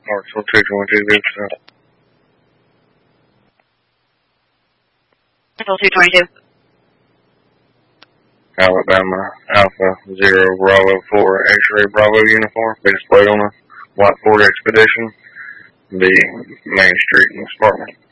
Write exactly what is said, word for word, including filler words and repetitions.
Clarksville two two one two, good stuff. two twenty-two. Alabama Alpha Zero Bravo four X-ray Bravo uniform. Be displayed on a White Ford Expedition. The Main Street in Sparkman.